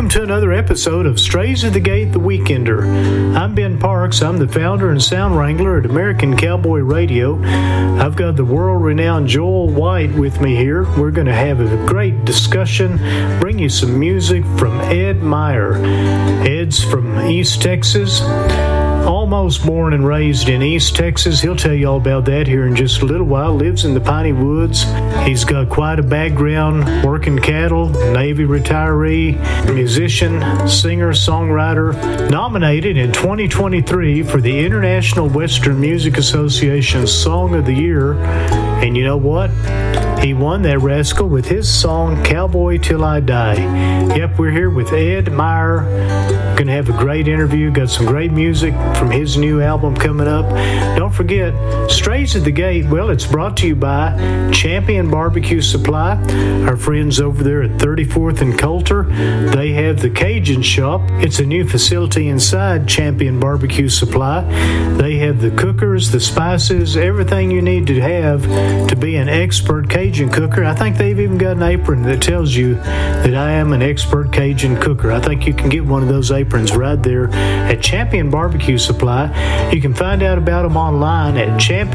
welcome to another episode of Strays at the Gate, The Weekender. I'm Ben Parks. I'm the founder and sound wrangler at American Cowboy Radio. I've got the world-renowned Joel White with me here. We're going to have a great discussion, bring you some music from Ed Meyer. Ed's from East Texas. Almost born and raised in East Texas. He'll tell you all about that here in just a little while. Lives in the Piney Woods. He's got quite a background working cattle, Navy retiree, musician, singer, songwriter. Nominated in 2023 for the International Western Music Association's Song of the Year. And you know what? He won that rascal with his song, Cowboy Till I Die. Yep, we're here with Ed Meyer. Going to have a great interview. Got some great music from his new album coming up. Don't forget, Strays at the Gate, well, it's brought to you by Champion Barbecue Supply. Our friends over there at 34th and Coulter, they have the Cajun Shop. It's a new facility inside Champion Barbecue Supply. They have the cookers, the spices, everything you need to have to be an expert Cajun cooker. I think they've even got an apron that tells you that I am an expert Cajun cooker. I think you can get one of those aprons right there at Champion Barbecue Supply. You can find out about them online at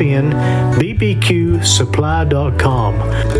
championbbqsupply.com.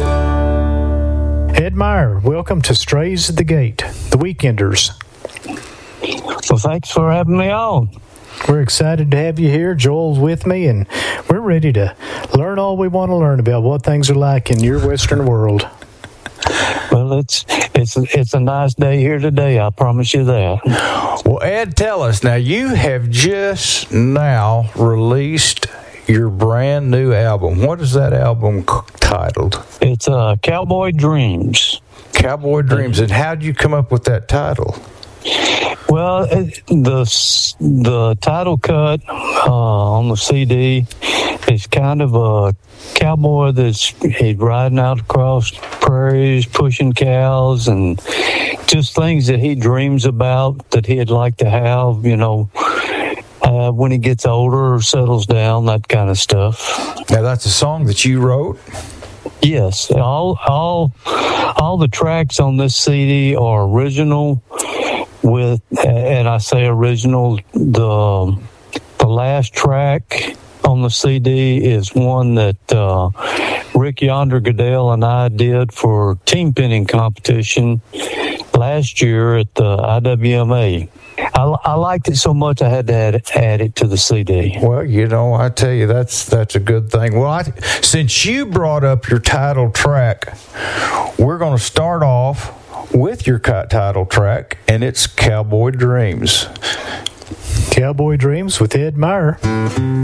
Ed Meyer, welcome to Strays at the Gate, The Weekenders. Well, thanks for having me on. We're excited to have you here. Joel's with me, and we're ready to learn all we want to learn about what things are like in your Western world. Well, it's a nice day here today, I promise you that. Well, Ed, tell us, now you have just now released your brand new album. What is that album titled? It's Cowboy Dreams. Cowboy Dreams. And how did you come up with that title? Well, the title cut on the CD is kind of a cowboy he's riding out across prairies, pushing cows, and just things that he dreams about that he'd like to have, when he gets older or settles down, that kind of stuff. Now, that's a song that you wrote? Yes. All the tracks on this CD are original. And I say original, the last track on the CD is one that Rick Yonder Goodell and I did for team pinning competition last year at the IWMA. I liked it so much I had to add it to the CD. Well, I tell you, that's a good thing. Well, since you brought up your title track, we're going to start off with your title track, and it's Cowboy Dreams. Cowboy Dreams with Ed Meyer.